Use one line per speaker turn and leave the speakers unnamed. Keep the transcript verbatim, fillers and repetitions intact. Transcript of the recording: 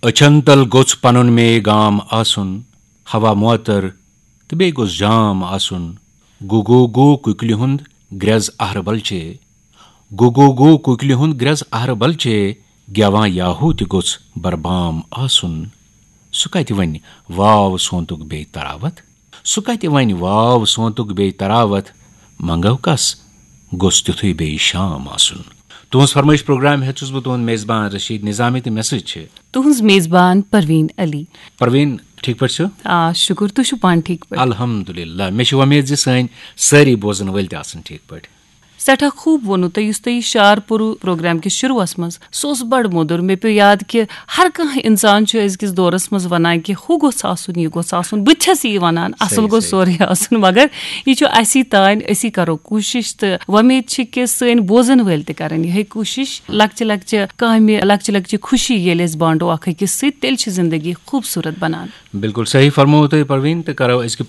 अछन तल गोछ पनुन मे गाम आसुन हवा मोतर तो बे गोछ जाम आसुन गु गु गु कुकलि हुंद ग्रेज अहरबल चे गु गु गु कुकलि हुंद ग्रेज अहरबल चे गेवां याहू ति गोछ बरबाम आसुन सु कति वनि वाव सोंतुक बे तरावत सु कति वनि वाव सोंतुक बे तरावत मंगव कस गोछ तिथुय बे शाम आसुन। तुहस फरमाइश प्रोग्राम हेचुस बह तुहद मेजबान रशीद निजामी तो मेसेज छे
तुहस मेजबान परवीन अली।
परवीन ठीक पे छो?
आ शुक्र तुह छु पान ठीक पे?
अल्हम्दुलिल्लाह मे छु उम्मीद जे सन सारी बोजन वल त आसन ठीक पे।
सठा खूब वोनु तो युस तुह शार पुरु प्रोग्राम के शुरुआस मज सोस बड़ मोदुर मे पे याद कि हर कह इंसान छु अजकिस दौरस मज वनान कि हु गोछ आसुन यह गोछ आसुन बह छस यह वनान असल गो सोरे आसुन मगर यह छु असी तान असी करो कोशिश तो वमेद छ कि सन बोजन वल त करन यह कोशिश लक्चे लक्चे कामि लक्चे लक्चे खुशी येले बांडो अख अकिस सत तेल छ जिंदगी खूबसूरत बनान।
बिल्कुल सही फरमाओ तो परवीन तो करो इसके